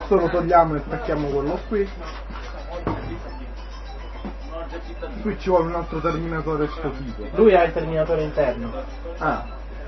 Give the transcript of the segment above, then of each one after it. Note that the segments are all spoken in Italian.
questo lo togliamo e attacchiamo quello qui. Qui ci vuole un altro terminatore sto tipo. Lui ha il terminatore interno. Ah.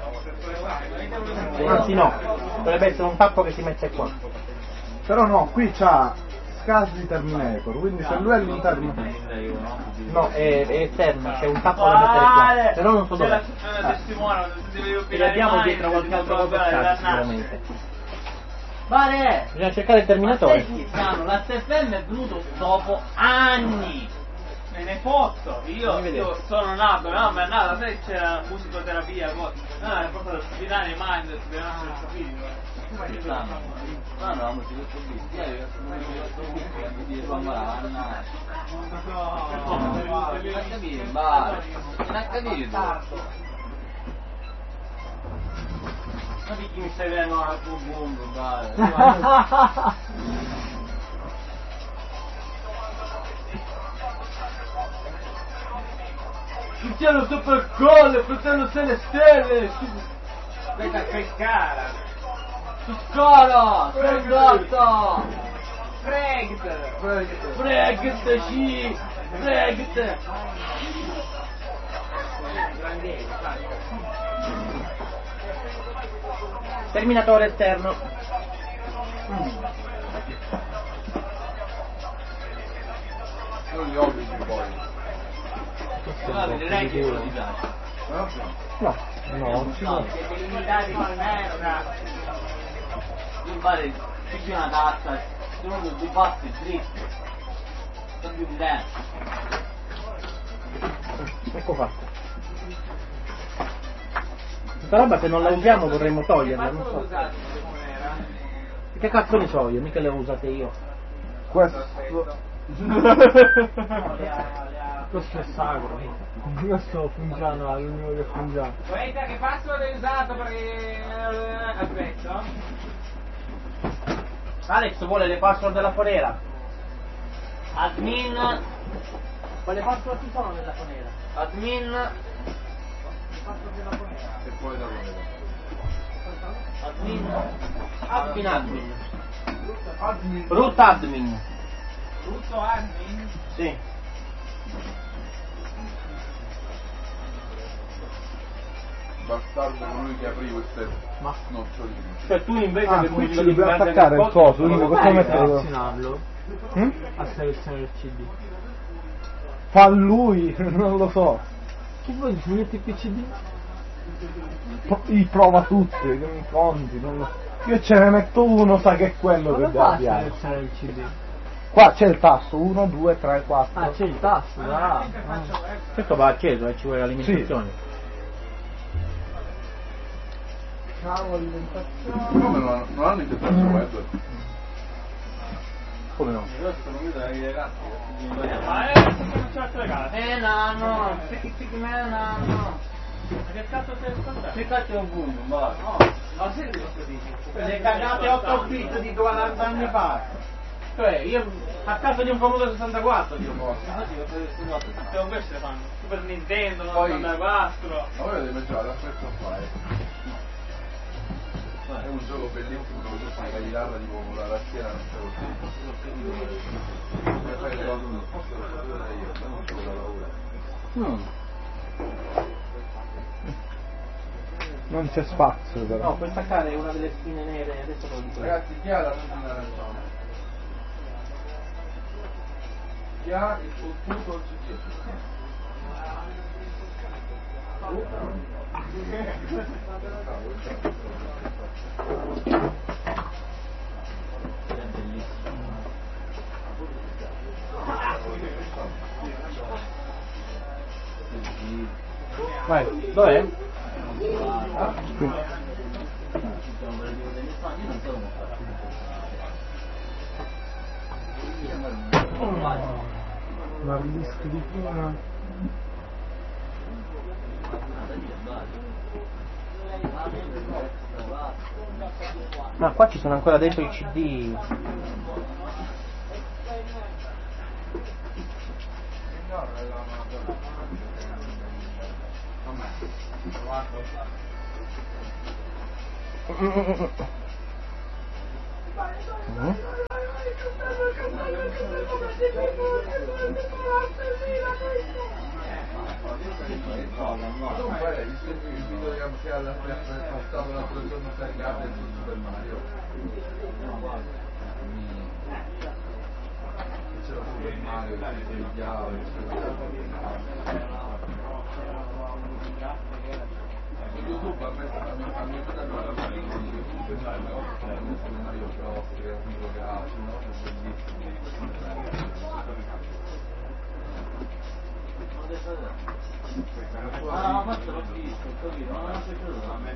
Anzi no, dovrebbe essere un tappo che si mette qua. Però no, qui c'ha SCSI Terminator, quindi se lui è all'interno. No, è esterno, c'è un tappo da mettere qua. Però non so dove. Ce l'abbiamo dietro qualche altro cosa sicuramente. Vale! Bisogna cercare il terminatore. La SFM è venuto dopo anni! Me ne foto! Io sono nato, no? Ma è nata, sai c'era musicoterapia, poi. No, è portato a studiare i mind, per essere capito. No, la musicoterapia, io mi stai vedendo al buon Cristiano super gol, fratello se le stelle! Aspetta a pescare! Su scala! Fregata! Fregt, sì! Fregt! Terminatore esterno. Io li ho visti poi. Non è che lo disagio. No, no, ci vuole. Siete limitati con merda! Non fare più una tazza, sono due passi dritti. Sono più bene. Ecco fatto. Questa roba se non la usiamo vorremmo toglierla, non so. Che cazzo ne so io, mica le ho usate io. Questo è sacro. Questo funziona, è l'unico che funziona. Guarda che password hai usato perché... Aspetta. Alex vuole le password della fonera. Admin. Quale password ci sono nella fonera? Admin. Password della fonera. E poi da Admin. Root admin. Tutto admin? Sì. bastardo colui che aprì queste noccioline. Cioè tu invece che qui ci dobbiamo attaccare il coso, quindi cosa metterlo? Selezionarlo a selezione del CD. Fa lui, non lo so. Che vuoi ci metti il PCD? Prova tutti, che mi conti, non lo... Io ce ne metto uno, sa che è quello che deve avviare. Selezionare il CD. Qua c'è il tasto 1, 2, 3, 4. Ah, c'è il tasto, là. Questo va acceso e ci vuole l'alimentazione. Come non hanno interfaccia web? Come no? Questo non mi dai i ragazzi. No, no. Che cazzo stai ascoltando? Che cazzo è un punto, ma ma sei questo dici? Le cagate 8 bit di 40 anni fa. Cioè, io a casa di un Commodore 64 io posso. Stiamo queste fanno. Super Nintendo, Poi- 94. Ma voi avete mangiato l'aspetto qua, È un gioco bellissimo dove tu fai la chitarra tipo con la tastiera non c'è così. E fai le cose non posso vedere io, non c'è quella paura. Non c'è spazio però. No, puoi staccare una delle spine nere, adesso te lo dico. Ragazzi, chi ha la spina arancione? Chi ha il fottuto il CD? Vai, dov'è? La disk di prima. Ma qua ci sono ancora dentro i CD. Non fai il video che ha passato l'altro giorno caricate su Super Mario. C'era Super Mario che si pigliava, su YouTube a mio fratello era bellissimo, Super Mario Bros, che è un video che ha, Ah, ma l'ho visto, ho capito, ma non è piaciuto. A me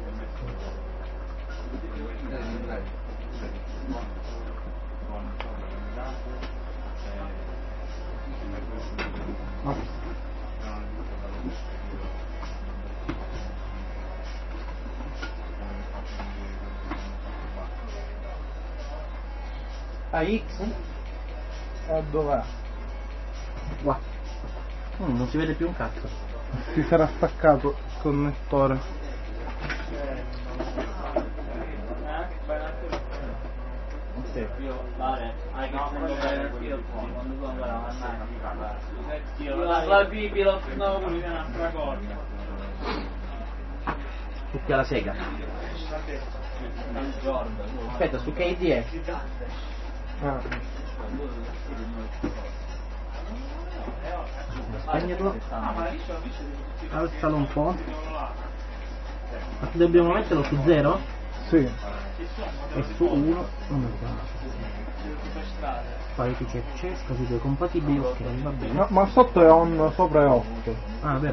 Ah, X? Dov'è? Qua. Non si vede più un cazzo. Si sarà staccato il connettore. Sì. La Bibi lo no, lui è un'altra cosa. Tutti alla sega. Aspetta, su che ID è? Spegnerlo. Alzalo un po'. Ma dobbiamo metterlo su 0? Sì. E su 1. Poi che c'è Cesca, si due compatibili, ok, va bene. No, ma sotto è on, sopra è 8. Ah, vero?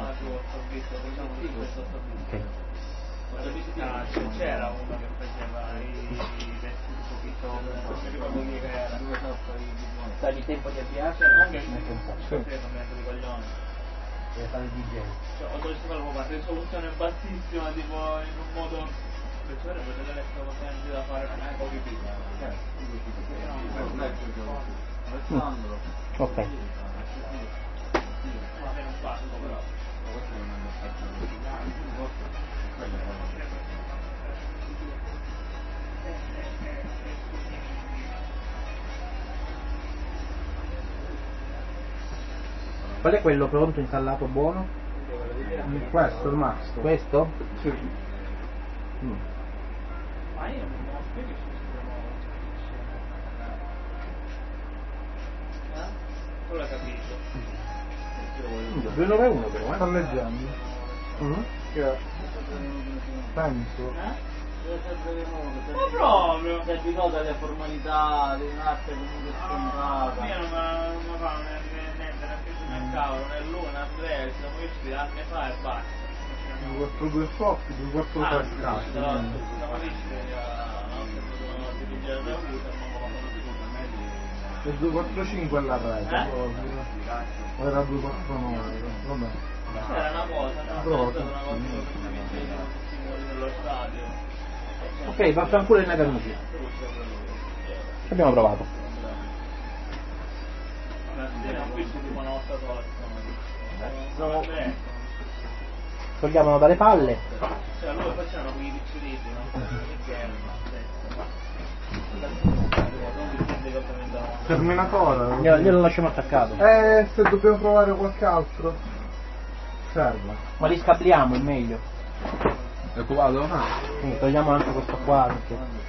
Ok. C'era uno che faceva i vestiti un pochino, non mi ricordo chi era. Dagli tempo di avviaggio? Sì. Di coglione. Deve fare il DJ. Cioè, ho dovuto fare una risoluzione bassissima, tipo in un modo. Perciò potete essere potenti da fare pochi video. Ok. Non basta però. Qual è quello pronto, installato, buono? Questo, il Max. Questo? Sì. Ma io non spiego che tu l'hai capito. 291 però, Sto leggendo. Che penso. Ma proprio! Ti ricorda le formalità di un'arte comunque scontata. Io non mi fa niente, né più né cavolo, né l'una, né siamo usciti anni fa e basta. 242 soft, 243 scatti. Siamo usciti a dirigere da uso, E 245 è la rete. O era 249, vabbè. c'era una cosa, una cosa dello stadio. Ok, vaffanculo in Naganuki. Abbiamo provato. Togliamolo dalle palle. Cioè loro facevano quei picciolini, Terminatore. Glielo lasciamo attaccato. Se dobbiamo provare qualche altro. Serve. Ma li scabliamo, il meglio. Ecco vado? Quindi togliamo anche questo qua perché